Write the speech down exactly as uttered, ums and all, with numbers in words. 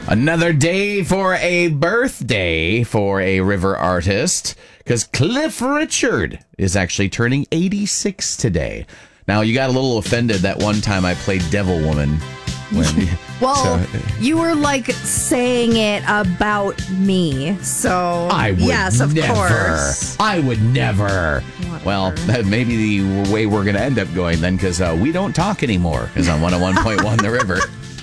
Another day for a birthday for a river artist, because Cliff Richard is actually turning eighty-six today. Now, you got a little offended that one time I played Devil Woman. When, well, so, you were like saying it about me, so I would yes, of never. course. I would never. Whatever. Well, that may be the way we're going to end up going then, because uh, we don't talk anymore, because on one oh one point one The River.